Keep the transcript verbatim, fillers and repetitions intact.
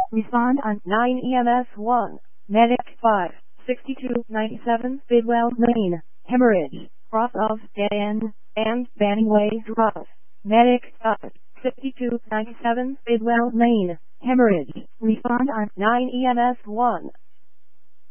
Respond on nine E M S one. Medic five. sixty-two ninety-seven Bidwell Lane. Hemorrhage. Cross of dead end and Banningway Drive. Medic five. sixty-two ninety-seven Bidwell Lane. Hemorrhage. Respond on nine E M S one.